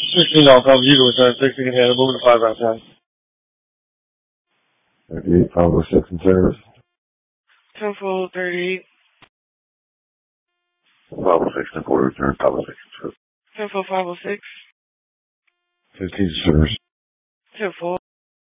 16 I'll come you to return 16 in hand, moving to 5 out of 10. 38, 506 in service. 10-4, 38. 506 and quarter return, 506 in service. 10-4, 506. 15 service. 10-4.